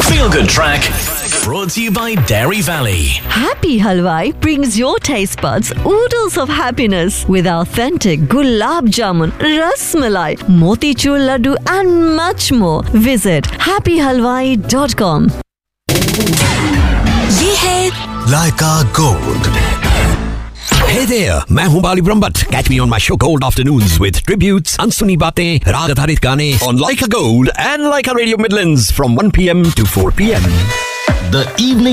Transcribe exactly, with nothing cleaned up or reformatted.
Feel Good Track brought to you by Dairy Valley. Happy Halwai brings your taste buds oodles of happiness with authentic gulab jamun, ras malai, motichur laddu and much more. Visit happy halwai dot com. ये है Laika Gold. Hey there, मैं हूँ बाली Brahmbhatt. Catch me on my show Gold Afternoons with tributes, अनसुनी बातें, राग आधारित गाने on Laika Gold and Laika Radio Midlands from one p m to four p m. The evening